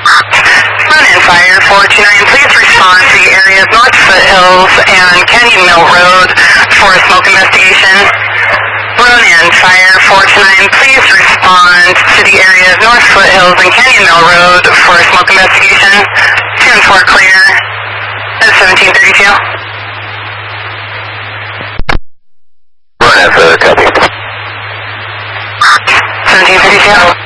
Run-in fire 429, please respond to the area of North Foothills and Canyon Mill Road for a smoke investigation. Run-in fire 429, please respond to the area of North Foothills and Canyon Mill Road for a smoke investigation. 10-4 clear at 1732. Run-in for copy. 1732.